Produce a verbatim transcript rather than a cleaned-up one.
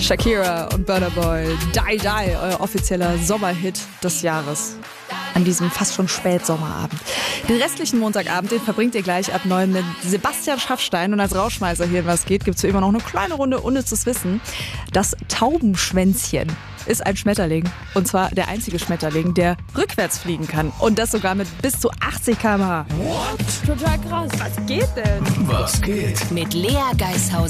Shakira und Burna Boy, Die Die, euer offizieller Sommerhit des Jahres. An diesem fast schon Spätsommerabend. Den restlichen Montagabend, den verbringt ihr gleich ab neun mit Sebastian Schaffstein. Und als Rauschmeißer hier in Was geht, gibt es immer noch eine kleine Runde unnützes Wissen. Das Taubenschwänzchen ist ein Schmetterling. Und zwar der einzige Schmetterling, der rückwärts fliegen kann. Und das sogar mit bis zu achtzig Kilometer pro Stunde. What? Total krass. Was geht denn? Was geht? Mit Lea Geishauser.